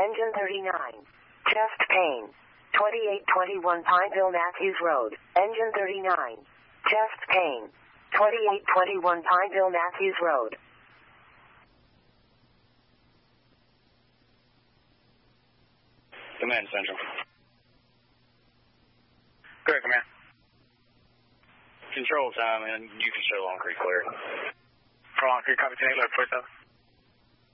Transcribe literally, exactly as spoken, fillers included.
Engine thirty-nine. Chest pain. twenty-eight twenty-one Pineville Matthews Road. Engine thirty-nine. Chest pain. twenty-eight twenty-one Pineville Matthews Road. Command Central. Correct, Command. Control time, and you can show Long Creek clear. For Long Creek, copy ten eight, left foot seven.